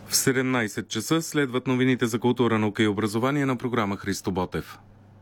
В 17 часа следват новините за култура, наука и образование на програма Христо Ботев.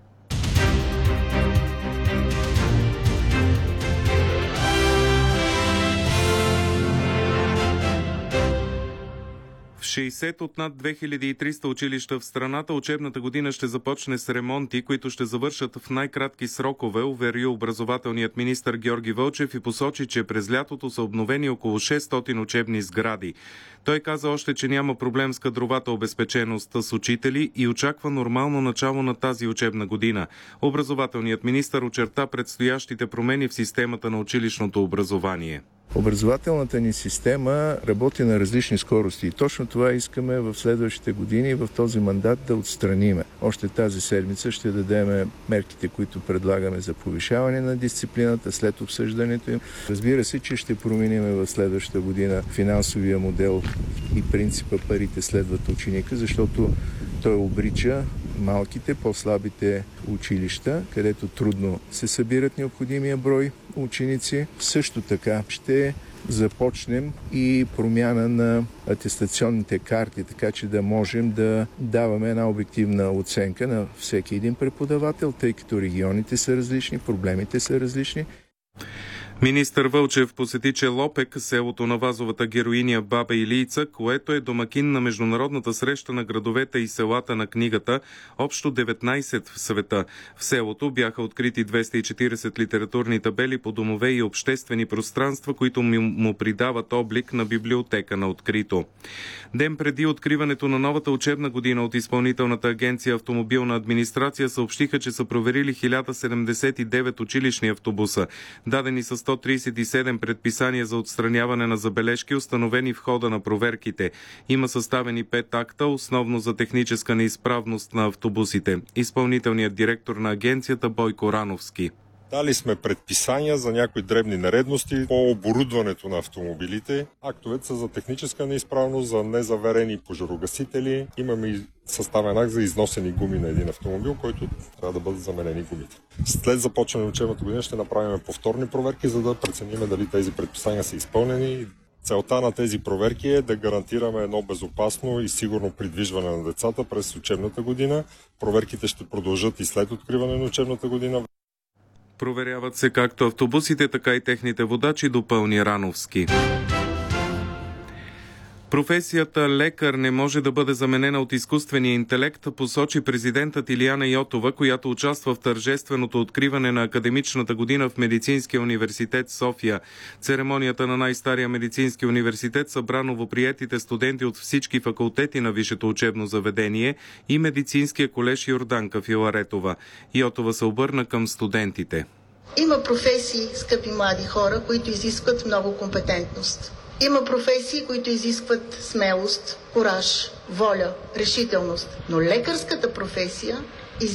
В 60 от над 2300 училища в страната учебната година ще започне с ремонти, които ще завършат в най-кратки срокове, увери образователният министър Георги Вълчев и посочи, че през лятото са обновени около 600 учебни сгради. Той каза още, че няма проблем с кадровата обезпеченост с учители и очаква нормално начало на тази учебна година. Образователният министър очерта предстоящите промени в системата на училищното образование. Образователната ни система работи на различни скорости и точно това искаме в следващите години в този мандат да отстраниме. Още тази седмица ще дадем мерките, които предлагаме за повишаване на дисциплината след обсъждането им. Разбира се, че ще променим в следващата година финансовия модел и принципа парите следват ученика, защото той обрича малките, по-слабите училища, където трудно се събират необходимия брой ученици. Също така ще започнем и промяна на атестационните карти, така че да можем да даваме една обективна оценка на всеки един преподавател, тъй като регионите са различни, проблемите са различни. Министър Вълчев посети Челопек, селото на вазовата героиня Баба Илийца, което е домакин на международната среща на градовете и селата на книгата, общо 19 в света. В селото бяха открити 240 литературни табели по домове и обществени пространства, които му придават облик на библиотека на открито. Ден преди откриването на новата учебна година от Изпълнителната агенция Автомобилна администрация съобщиха, че са проверили 1079 училищни автобуса. Дадени са 137 предписания за отстраняване на забележки, установени в хода на проверките. Има съставени 5 акта, основно за техническа неизправност на автобусите. Изпълнителният директор на агенцията Бойко Рановски. Дали сме предписания за някои дребни нередности по оборудването на автомобилите. Актовете са за техническа неизправност, за незаверени пожарогасители. Имаме и съставен акт за износени гуми на един автомобил, който трябва да бъдат заменени гумите. След започване на учебната година ще направим повторни проверки, за да преценим дали тези предписания са изпълнени. Целта на тези проверки е да гарантираме едно безопасно и сигурно придвижване на децата през учебната година. Проверките ще продължат и след откриване на учебната година. Проверяват се както автобусите, така и техните водачи, допълни Рановски. Професията лекар не може да бъде заменена от изкуствения интелект, посочи президентът Илияна Йотова, която участва в тържественото откриване на академичната година в Медицинския университет София. Церемонията на най-стария медицински университет събра новоприетите студенти от всички факултети на висшето учебно заведение и Медицинския колеж Йорданка Филаретова. Йотова се обърна към студентите. Има професии, скъпи млади хора, които изискват много компетентност. Има професии, които изискват смелост, кураж, воля, решителност. Но лекарската професия